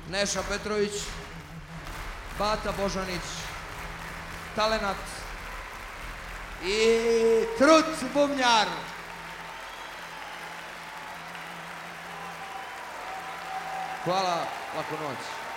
Neša Petrović, Bata Božanić, Talenat i Trut Bubnjar. Hvala, laku noć.